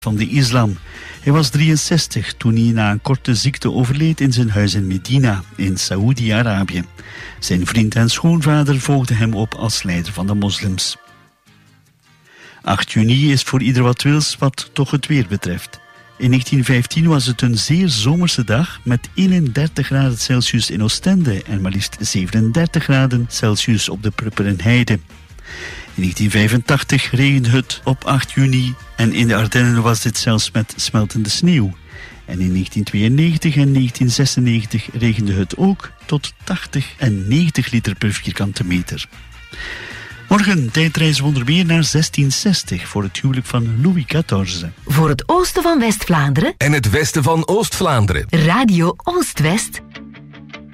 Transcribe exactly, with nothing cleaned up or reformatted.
van de islam. Hij was drieënzestig toen hij na een korte ziekte overleed in zijn huis in Medina, in Saoedi-Arabië. Zijn vriend en schoonvader volgden hem op als leider van de moslims. acht juni is voor ieder wat wils wat toch het weer betreft. In negentien vijftien was het een zeer zomerse dag met eenendertig graden Celsius in Oostende en maar liefst zevenendertig graden Celsius op de Prupperenheide. In negentien vijfentachtig regende het op acht juni en in de Ardennen was dit zelfs met smeltende sneeuw. En in negentien tweeënnegentig en negentien zesennegentig regende het ook tot tachtig en negentig liter per vierkante meter. Morgen tijdreizen we onder meer naar zestien zestig voor het huwelijk van Louis veertien. Voor het oosten van West-Vlaanderen en het westen van Oost-Vlaanderen. Radio Oost-West